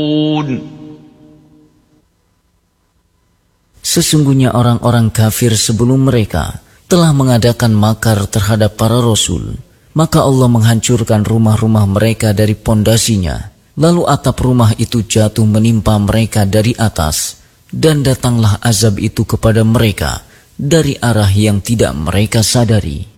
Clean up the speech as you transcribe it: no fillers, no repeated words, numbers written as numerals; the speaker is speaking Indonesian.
Sesungguhnya orang-orang kafir sebelum mereka telah mengadakan makar terhadap para rasul, maka Allah menghancurkan rumah-rumah mereka dari pondasinya, lalu atap rumah itu jatuh menimpa mereka dari atas, dan datanglah azab itu kepada mereka dari arah yang tidak mereka sadari.